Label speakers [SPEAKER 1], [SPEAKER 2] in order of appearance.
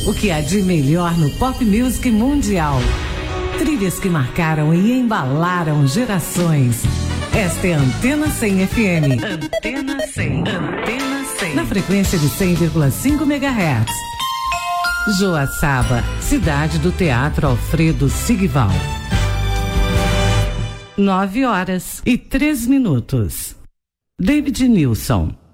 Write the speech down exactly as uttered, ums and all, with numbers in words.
[SPEAKER 1] O que há de melhor no pop music mundial. Trilhas que marcaram e embalaram gerações. Esta é a Antena cem F M. Antena cem. Antena cem. Na frequência de cem vírgula cinco megahertz. Joaçaba, cidade do Teatro Alfredo Sigval. Nove horas e três minutos. David Nilsson.